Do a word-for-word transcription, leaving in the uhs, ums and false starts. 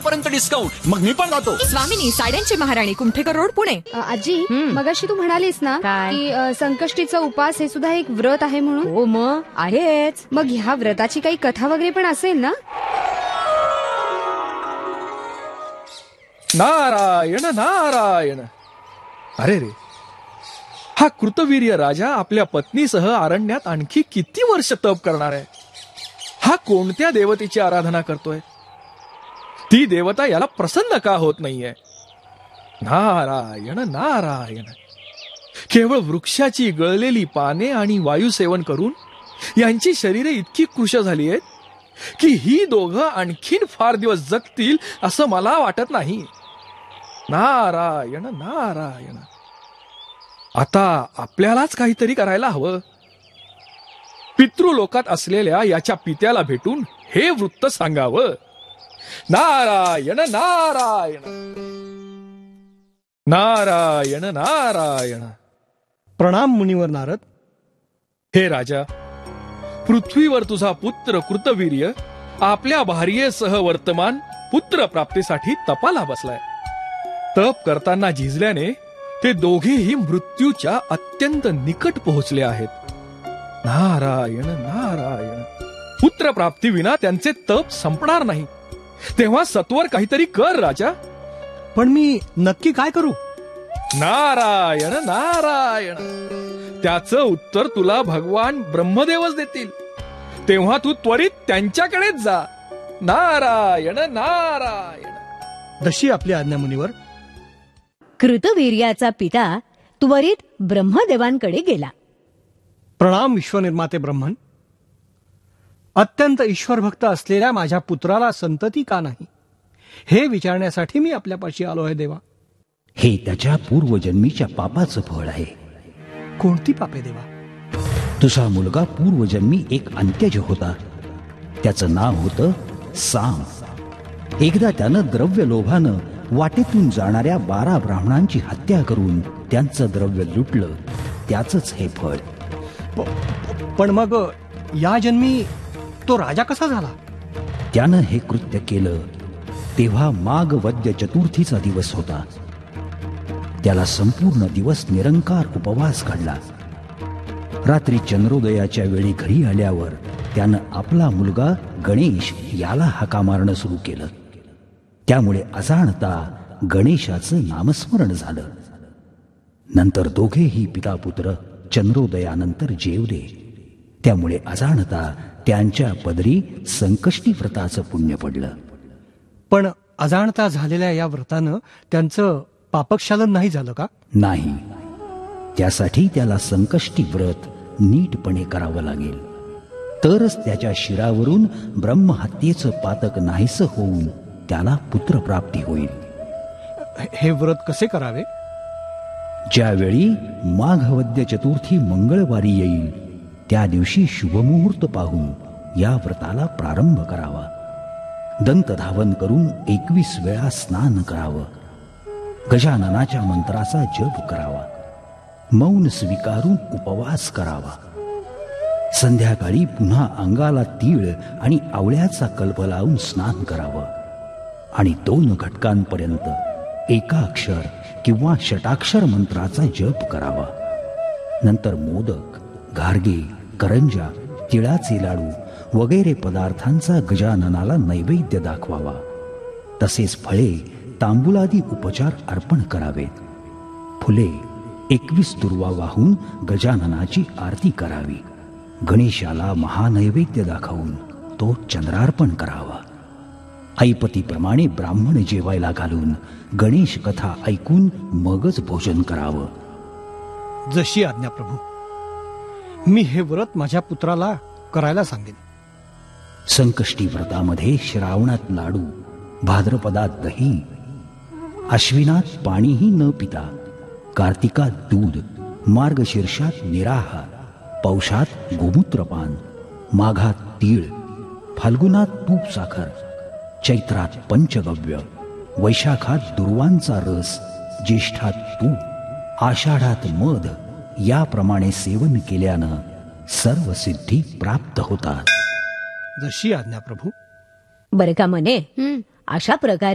पर्यंत डिस्काउंट. मग मी पण जातो. स्वामिनी, साड्यांची महाराणी, कुमठेकर रोड, पुणे. अ, आजी, मगाशी तू म्हणालीस ना काय? की अ, संकष्टीचा उपास हे सुद्धा एक व्रत आहे म्हणून. हो मग आहेच. मग ह्या व्रताची काही कथा वगैरे पण असेल ना? नारायण नारायण. अरे रे, हा कृतवीर्य राजा आपल्या पत्नीसह अरण्यात आणखी किती वर्ष तप करणार आहे? हा कोणत्या देवतेची आराधना करतोय? ती देवता याला प्रसन्न का होत नाहीये? नारायण नारायण. केवळ वृक्षाची गळलेली पाने आणि वायू सेवन करून यांची शरीरे इतकी कृश झाली आहेत की ही दोघं आणखीन फार दिवस जगतील असं मला वाटत नाही. नारायण नारायण. आता आपल्यालाच काहीतरी करायला हवं. पितृलोकात असलेल्या याच्या पित्याला भेटून हे वृत्त सांगावं. नारायण नारायण. नारायण नारायण. प्रणाम मुनिवर नारद. हे राजा, पृथ्वीवर तुझा पुत्र कृतवीर्य आपल्या भार्येसह वर्तमान पुत्र प्राप्तीसाठी तपाला बसलाय. तप करताना झिजल्याने ते दोघेही मृत्यूच्या अत्यंत निकट पोहोचले आहेत. नारायण नारायण. पुत्र प्राप्ती विना त्यांचे तप संपणार नाही. तेव्हा सत्वर काहीतरी कर राजा. पण मी नक्की काय करू? नारायण नारायण. त्याचं उत्तर तुला भगवान ब्रह्मदेवच देतील. तेव्हा तू त्वरित त्यांच्याकडेच जा. नारायण नारायण. जशी आपली आज्ञा मुनिवर. कृतवीर्याचा पिता त्वरित ब्रह्मदेवांकडे गेला. प्रणाम विश्वनिर्माते ब्रह्मन. अत्यंत ईश्वरभक्त असलेल्या माझ्या पुत्राला संतती का नाही हे विचारण्यासाठी मी आपल्यापाशी आलो आहे देवा. हे त्याच्या पूर्वजन्मीच्या पापाचं फळ आहे. कोणती पापे देवा? तुझा मुलगा पूर्वजन्मी एक अंत्यज होता. त्याचं नाव होतं साम. एकदा त्यानं द्रव्य लोभानं वाटेतून जाणाऱ्या बारा ब्राह्मणांची हत्या करून त्यांचं द्रव्य लुटलं. त्याचंच हे फळ. पण मग या जन्मी तो राजा कसा झाला? त्यानं हे कृत्य केलं तेव्हा माघ वद्य चतुर्थीचा दिवस होता. त्याला संपूर्ण दिवस निरंकार उपवास काढला. रात्री चंद्रोदयाच्या वेळी घरी आल्यावर त्यानं आपला मुलगा गणेश याला हाका मारणं सुरू केलं. त्यामुळे अजाणता गणेशाचं नामस्मरण झालं. नंतर दोघेही पितापुत्र चंद्रोदयानंतर जेवले. त्यामुळे अजाणता त्यांच्या पदरी संकष्टी व्रताचं पुण्य पडलं. पण अजाणता झालेल्या या व्रतानं त्यांचं पापक्षालन नाही झालं का? नाही. त्यासाठी त्याला संकष्टी व्रत नीटपणे करावं लागेल. तरच त्याच्या शिरावरून ब्रह्महत्येचं पातक नाहीसं होऊन त्याला पुत्रप्राप्ती होईल. हे व्रत कसे करावे? ज्यावेळी माघवद्य चतुर्थी मंगळवारी येईल त्या दिवशी शुभमुहूर्त पाहून या व्रताला प्रारंभ करावा. दंतधावन करून एकवीस वेळा स्नान करावं. गजाननाच्या मंत्राचा जप करावा. मौन स्वीकारून उपवास करावा. संध्याकाळी पुन्हा अंगाला तीळ आणि आवळ्याचा कल्प लावून स्नान करावं आणि दोन घटकांपर्यंत एकाक्षर किंवा षटाक्षर मंत्राचा जप करावा. नंतर मोदक, घारगे, करंजा, तिळाचे लाडू वगैरे पदार्थांचा गजाननाला नैवेद्य दाखवावा. तसेच फळे, तांबूलादी उपचार अर्पण करावेत. फुले, एकवीस दुर्वा वाहून गजाननाची आरती करावी. गणेशाला महानैवेद्य दाखवून तो चंद्रार्पण करावा. ऐपतीप्रमाणे ब्राह्मण जेवायला घालून गणेश कथा ऐकून मगच भोजन करावं. जशी आज्ञा प्रभू. मी हे व्रत माझ्या पुत्राला करायला सांगेन. संकष्टी व्रतामध्ये श्रावणात लाडू, भाद्रपदात दही, अश्विनात पाणीही न पिता, कार्तिकात दूध, मार्गशीर्षात निराहार, पौषात गोमूत्रपान, माघात तीळ, फाल्गुनात तूप साखर, चैत्रात पंचगव्य, वैशाखात दुर्वांचा रस, ज्येष्ठात तूप, आषाढात मध याप्रमाणे सेवन केल्यानं सर्व सिद्धी प्राप्त होतात. जशी आज्ञा प्रभू. बरं का मने, अशा प्रकारे